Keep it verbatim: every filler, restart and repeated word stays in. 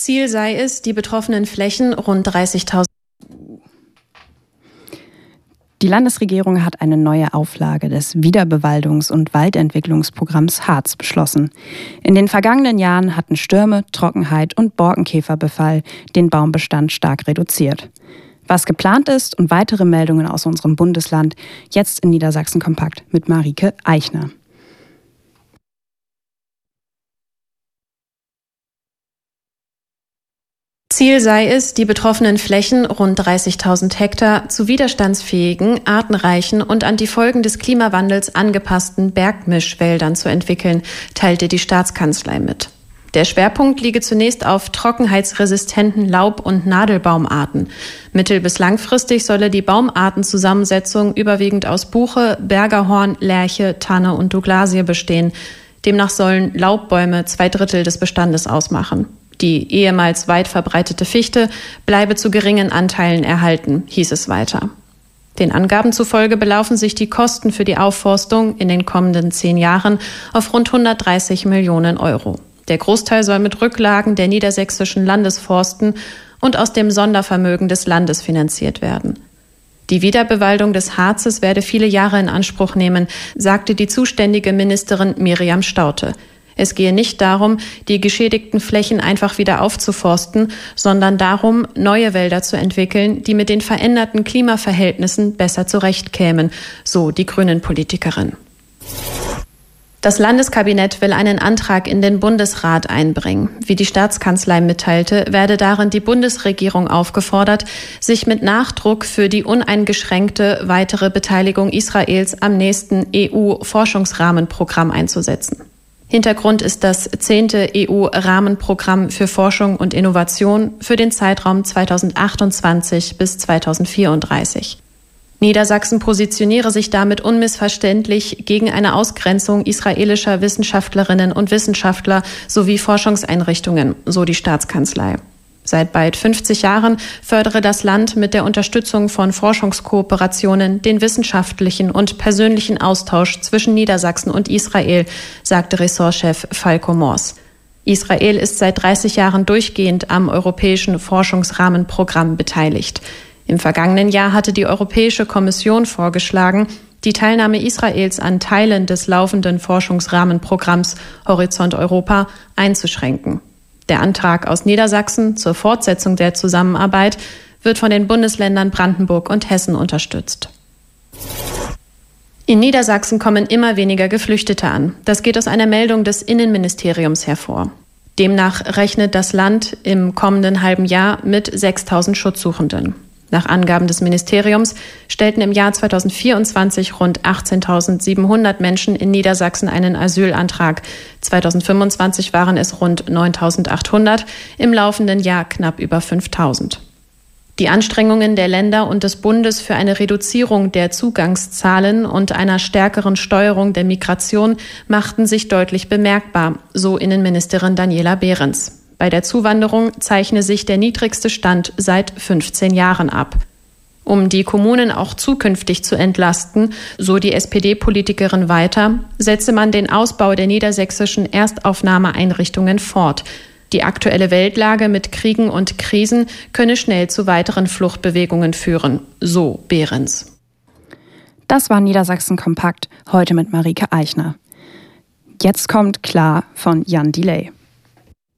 Ziel sei es, die betroffenen Flächen rund dreißigtausend. Die Landesregierung hat eine neue Auflage des Wiederbewaldungs- und Waldentwicklungsprogramms Harz beschlossen. In den vergangenen Jahren hatten Stürme, Trockenheit und Borkenkäferbefall den Baumbestand stark reduziert. Was geplant ist und weitere Meldungen aus unserem Bundesland jetzt in Niedersachsen kompakt mit Marike Eichner. Ziel sei es, die betroffenen Flächen, rund dreißigtausend Hektar, zu widerstandsfähigen, artenreichen und an die Folgen des Klimawandels angepassten Bergmischwäldern zu entwickeln, teilte die Staatskanzlei mit. Der Schwerpunkt liege zunächst auf trockenheitsresistenten Laub- und Nadelbaumarten. Mittel- bis langfristig solle die Baumartenzusammensetzung überwiegend aus Buche, Bergerhorn, Lärche, Tanne und Douglasie bestehen. Demnach sollen Laubbäume zwei Drittel des Bestandes ausmachen. Die ehemals weit verbreitete Fichte bleibe zu geringen Anteilen erhalten, hieß es weiter. Den Angaben zufolge belaufen sich die Kosten für die Aufforstung in den kommenden zehn Jahren auf rund hundertdreißig Millionen Euro. Der Großteil soll mit Rücklagen der niedersächsischen Landesforsten und aus dem Sondervermögen des Landes finanziert werden. Die Wiederbewaldung des Harzes werde viele Jahre in Anspruch nehmen, sagte die zuständige Ministerin Miriam Staudte. Es gehe nicht darum, die geschädigten Flächen einfach wieder aufzuforsten, sondern darum, neue Wälder zu entwickeln, die mit den veränderten Klimaverhältnissen besser zurechtkämen, so die Grünen-Politikerin. Das Landeskabinett will einen Antrag in den Bundesrat einbringen. Wie die Staatskanzlei mitteilte, werde darin die Bundesregierung aufgefordert, sich mit Nachdruck für die uneingeschränkte weitere Beteiligung Israels am nächsten E U-Forschungsrahmenprogramm einzusetzen. Hintergrund ist das zehnte E U-Rahmenprogramm für Forschung und Innovation für den Zeitraum zweitausendachtundzwanzig bis zweitausendvierunddreißig. Niedersachsen positioniere sich damit unmissverständlich gegen eine Ausgrenzung israelischer Wissenschaftlerinnen und Wissenschaftler sowie Forschungseinrichtungen, so die Staatskanzlei. Seit bald fünfzig Jahren fördere das Land mit der Unterstützung von Forschungskooperationen den wissenschaftlichen und persönlichen Austausch zwischen Niedersachsen und Israel, sagte Ressortchef Falko Mors. Israel ist seit dreißig Jahren durchgehend am europäischen Forschungsrahmenprogramm beteiligt. Im vergangenen Jahr hatte die Europäische Kommission vorgeschlagen, die Teilnahme Israels an Teilen des laufenden Forschungsrahmenprogramms Horizont Europa einzuschränken. Der Antrag aus Niedersachsen zur Fortsetzung der Zusammenarbeit wird von den Bundesländern Brandenburg und Hessen unterstützt. In Niedersachsen kommen immer weniger Geflüchtete an. Das geht aus einer Meldung des Innenministeriums hervor. Demnach rechnet das Land im kommenden halben Jahr mit sechstausend Schutzsuchenden. Nach Angaben des Ministeriums stellten im Jahr zweitausendvierundzwanzig rund achtzehntausendsiebenhundert Menschen in Niedersachsen einen Asylantrag. zweitausendfünfundzwanzig waren es rund neuntausendachthundert, im laufenden Jahr knapp über fünftausend. Die Anstrengungen der Länder und des Bundes für eine Reduzierung der Zugangszahlen und einer stärkeren Steuerung der Migration machten sich deutlich bemerkbar, so Innenministerin Daniela Behrens. Bei der Zuwanderung zeichne sich der niedrigste Stand seit fünfzehn Jahren ab. Um die Kommunen auch zukünftig zu entlasten, so die S P D-Politikerin weiter, setze man den Ausbau der niedersächsischen Erstaufnahmeeinrichtungen fort. Die aktuelle Weltlage mit Kriegen und Krisen könne schnell zu weiteren Fluchtbewegungen führen, so Behrens. Das war Niedersachsen kompakt, heute mit Marike Eichner. Jetzt kommt Klar von Jan Delay.